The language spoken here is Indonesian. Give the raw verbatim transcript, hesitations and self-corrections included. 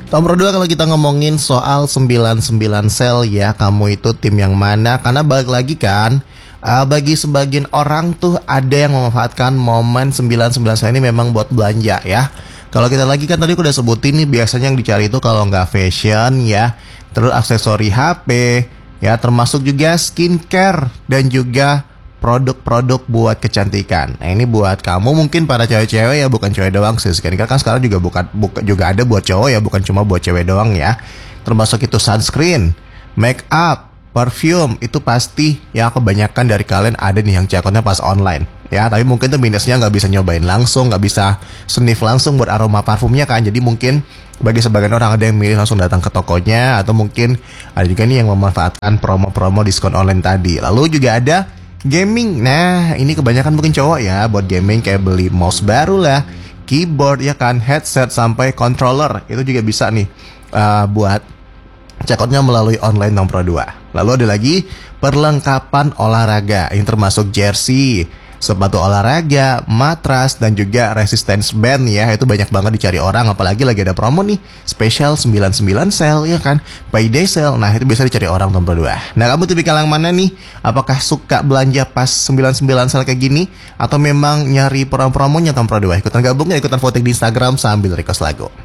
Nomor dua, kalau kita ngomongin soal sembilan sembilan sale ya, kamu itu tim yang mana? Karena balik lagi kan, uh, bagi sebagian orang tuh ada yang memanfaatkan momen sembilan sembilan sale ini memang buat belanja ya. Kalau kita lagi kan tadi aku udah sebutin nih, biasanya yang dicari itu kalau nggak fashion ya, terus aksesori H P ya, termasuk juga skincare dan juga produk-produk buat kecantikan. Nah ini buat kamu mungkin para cewek-cewek ya, bukan cewek doang sih. Skincare kan sekarang juga bukan, buka, juga ada buat cowok ya, bukan cuma buat cewek doang ya. Termasuk itu sunscreen, make up, perfume, itu pasti ya kebanyakan dari kalian ada nih yang cekotnya pas online ya. Tapi mungkin tuh minusnya nggak bisa nyobain langsung, nggak bisa sniff langsung buat aroma parfumnya kan. Jadi mungkin bagi sebagian orang ada yang milih langsung datang ke tokonya, atau mungkin ada juga nih yang memanfaatkan promo-promo diskon online tadi. Lalu juga ada gaming. Nah ini kebanyakan mungkin cowok ya, buat gaming kayak beli mouse baru lah, keyboard ya kan, headset sampai controller. Itu juga bisa nih uh, buat cekotnya melalui online nomor dua. Lalu ada lagi perlengkapan olahraga, yang termasuk jersey, sepatu olahraga, matras, dan juga resistance band ya. Itu banyak banget dicari orang, apalagi lagi ada promo nih, special sembilan sembilan sale ya kan, payday sale. Nah itu bisa dicari orang nomor dua. Nah kamu tipikal yang mana nih? Apakah suka belanja pas sembilan sembilan sale kayak gini, atau memang nyari promo-promonya nomor dua? Ikutan gabungnya, ikutan voting di Instagram sambil request lagu.